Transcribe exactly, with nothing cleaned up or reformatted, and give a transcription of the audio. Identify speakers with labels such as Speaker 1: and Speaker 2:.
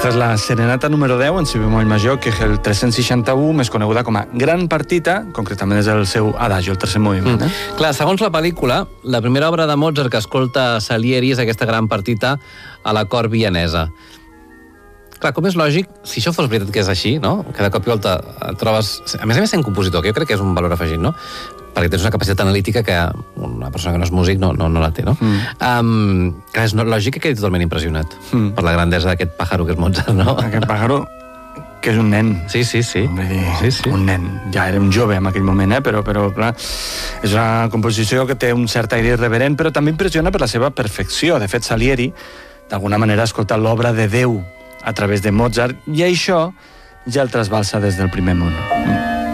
Speaker 1: Aquesta és la serenata número deu en si bemoll major, que és el tres-cents seixanta-u, més coneguda com a Gran Partita, concretament és el seu adagio, el tercer moviment. Mm. Eh?
Speaker 2: Clar, segons la pel·lícula, la primera obra de Mozart que escolta Salieri és aquesta Gran Partita a la cort vienesa. Clar, com és lògic, si això fos veritat que és així, no? Que de cop i volta et trobes... A més a més, sent compositor, que jo crec que és un valor afegit, no? Perquè tens una capacitat analítica que una persona que no és músic no, no, no la té, no? Mm. Um, clar, és no, lògic que quedi totalment impressionat mm. per la grandesa d'aquest pàjaro que és Mozart, no?
Speaker 1: Aquest pàjaro, que és un nen.
Speaker 2: Sí, sí, sí.
Speaker 1: Dir,
Speaker 2: sí, sí.
Speaker 1: Un nen. Ja era un jove en aquell moment, eh? però, però clar, és una composició que té un cert aire irreverent, però també impressiona per la seva perfecció. De fet, Salieri, d'alguna manera, ha escoltat l'obra de Déu a través de Mozart, i això ja el trasbalsa des del primer moment. Mm.